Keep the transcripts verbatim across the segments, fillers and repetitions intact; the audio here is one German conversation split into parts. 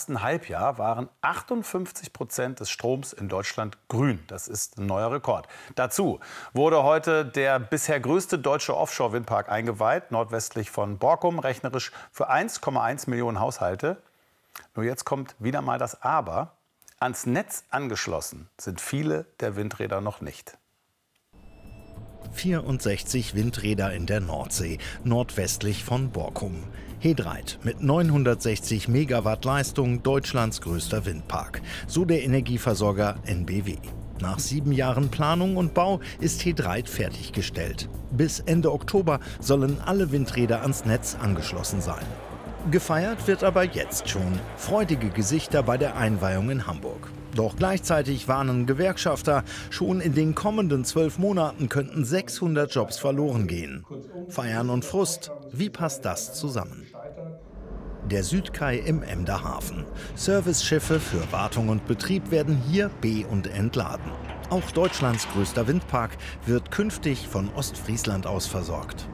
ersten Halbjahr waren achtundfünfzig Prozent des Stroms in Deutschland grün. Das ist ein neuer Rekord. Dazu wurde heute der bisher größte deutsche Offshore-Windpark eingeweiht, nordwestlich von Borkum, rechnerisch für eins Komma eins Millionen Haushalte. Nur jetzt kommt wieder mal das Aber. Ans Netz angeschlossen sind viele der Windräder noch nicht. vierundsechzig Windräder in der Nordsee, nordwestlich von Borkum. He Dreiht mit neunhundertsechzig Megawatt Leistung, Deutschlands größter Windpark. So der Energieversorger N B W. Nach sieben Jahren Planung und Bau ist He Dreiht fertiggestellt. Bis Ende Oktober sollen alle Windräder ans Netz angeschlossen sein. Gefeiert wird aber jetzt schon. Freudige Gesichter bei der Einweihung in Hamburg. Doch gleichzeitig warnen Gewerkschafter, schon in den kommenden zwölf Monaten könnten sechshundert Jobs verloren gehen. Feiern und Frust, wie passt das zusammen? Der Südkai im Emder Hafen. Serviceschiffe für Wartung und Betrieb werden hier be- und entladen. Auch Deutschlands größter Windpark wird künftig von Ostfriesland aus versorgt.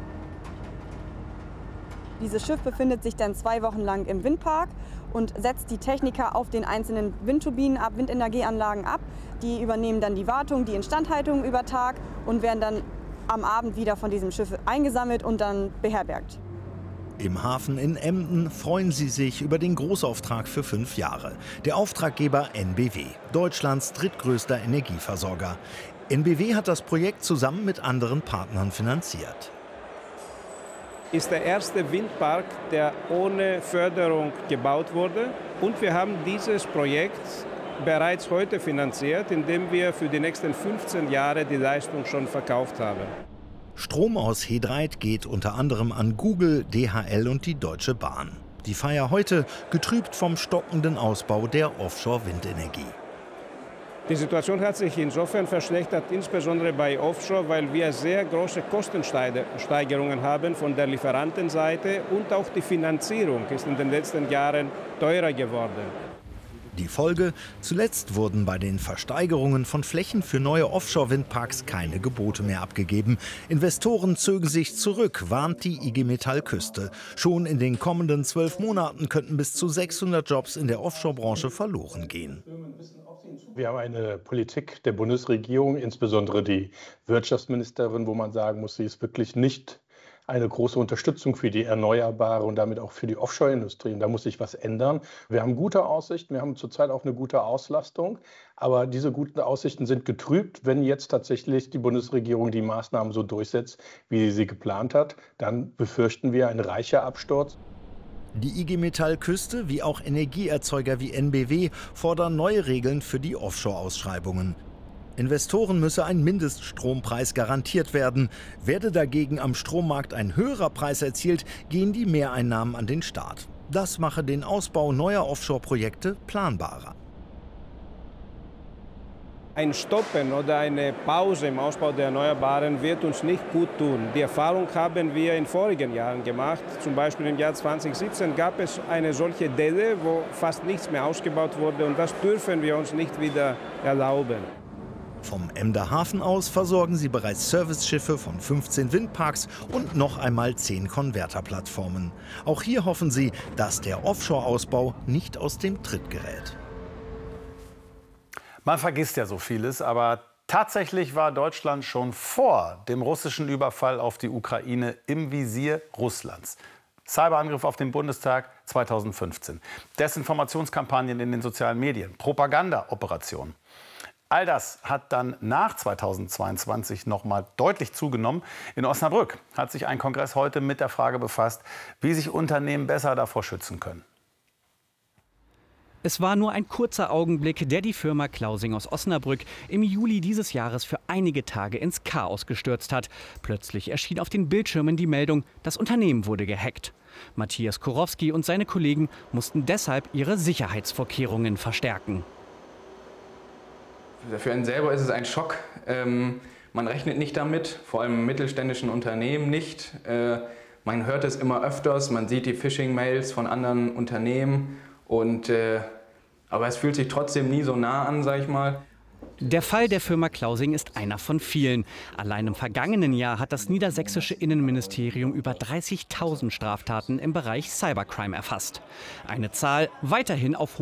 Dieses Schiff befindet sich dann zwei Wochen lang im Windpark und setzt die Techniker auf den einzelnen Windturbinen ab, Windenergieanlagen ab. Die übernehmen dann die Wartung, die Instandhaltung über Tag und werden dann am Abend wieder von diesem Schiff eingesammelt und dann beherbergt. Im Hafen in Emden freuen sie sich über den Großauftrag für fünf Jahre. Der Auftraggeber N B W, Deutschlands drittgrößter Energieversorger. N B W hat das Projekt zusammen mit anderen Partnern finanziert. Ist der erste Windpark, der ohne Förderung gebaut wurde. Und wir haben dieses Projekt bereits heute finanziert, indem wir für die nächsten fünfzehn Jahre die Leistung schon verkauft haben. Strom aus He Dreiht geht unter anderem an Google, D H L und die Deutsche Bahn. Die Feier heute getrübt vom stockenden Ausbau der Offshore-Windenergie. Die Situation hat sich insofern verschlechtert, insbesondere bei Offshore, weil wir sehr große Kostensteigerungen haben von der Lieferantenseite und auch die Finanzierung ist in den letzten Jahren teurer geworden. Die Folge: Zuletzt wurden bei den Versteigerungen von Flächen für neue Offshore-Windparks keine Gebote mehr abgegeben. Investoren zögen sich zurück, warnt die I G Metall Küste. Schon in den kommenden zwölf Monaten könnten bis zu sechshundert Jobs in der Offshore-Branche verloren gehen. Wir haben eine Politik der Bundesregierung, insbesondere die Wirtschaftsministerin, wo man sagen muss, sie ist wirklich nicht eine große Unterstützung für die Erneuerbare und damit auch für die Offshore-Industrie. Und da muss sich was ändern. Wir haben gute Aussichten, wir haben zurzeit auch eine gute Auslastung. Aber diese guten Aussichten sind getrübt, wenn jetzt tatsächlich die Bundesregierung die Maßnahmen so durchsetzt, wie sie sie geplant hat. Dann befürchten wir einen reicher Absturz. Die I G Metall Küste wie auch Energieerzeuger wie N B W fordern neue Regeln für die Offshore-Ausschreibungen. Investoren müsse ein Mindeststrompreis garantiert werden. Werde dagegen am Strommarkt ein höherer Preis erzielt, gehen die Mehreinnahmen an den Staat. Das mache den Ausbau neuer Offshore-Projekte planbarer. Ein Stoppen oder eine Pause im Ausbau der Erneuerbaren wird uns nicht gut tun. Die Erfahrung haben wir in vorigen Jahren gemacht. Zum Beispiel im Jahr zweitausendsiebzehn gab es eine solche Delle, wo fast nichts mehr ausgebaut wurde. Und das dürfen wir uns nicht wieder erlauben. Vom Emder Hafen aus versorgen sie bereits Serviceschiffe von fünfzehn Windparks und noch einmal zehn Konverterplattformen. Auch hier hoffen sie, dass der Offshore-Ausbau nicht aus dem Tritt gerät. Man vergisst ja so vieles, aber tatsächlich war Deutschland schon vor dem russischen Überfall auf die Ukraine im Visier Russlands. Cyberangriff auf den Bundestag zweitausendfünfzehn, Desinformationskampagnen in den sozialen Medien, Propagandaoperationen. All das hat dann nach zweitausendzweiundzwanzig noch mal deutlich zugenommen. In Osnabrück hat sich ein Kongress heute mit der Frage befasst, wie sich Unternehmen besser davor schützen können. Es war nur ein kurzer Augenblick, der die Firma Klausing aus Osnabrück im Juli dieses Jahres für einige Tage ins Chaos gestürzt hat. Plötzlich erschien auf den Bildschirmen die Meldung, das Unternehmen wurde gehackt. Matthias Kurowski und seine Kollegen mussten deshalb ihre Sicherheitsvorkehrungen verstärken. Für einen selber ist es ein Schock. Ähm, man rechnet nicht damit, vor allem im mittelständischen Unternehmen nicht. Äh, man hört es immer öfters, man sieht die Phishing-Mails von anderen Unternehmen. Und, äh, aber es fühlt sich trotzdem nie so nah an, sag ich mal. Der Fall der Firma Klausing ist einer von vielen. Allein im vergangenen Jahr hat das niedersächsische Innenministerium über dreißigtausend Straftaten im Bereich Cybercrime erfasst. Eine Zahl weiterhin auf